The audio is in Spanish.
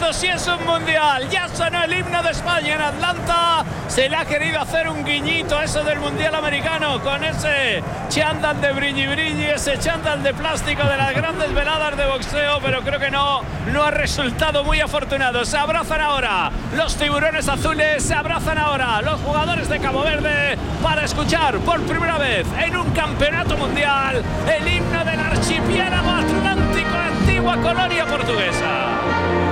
Esto sí es un mundial. Ya sonó el himno de España en Atlanta. Se le ha querido hacer un guiñito a eso del mundial americano con ese chándal de brilli, ese chándal de plástico de las grandes veladas de boxeo, pero creo que no ha resultado muy afortunado. Se abrazan ahora los tiburones azules, se abrazan ahora los jugadores de Cabo Verde para escuchar por primera vez en un campeonato mundial el himno del archipiélago atlántico, antigua colonia portuguesa.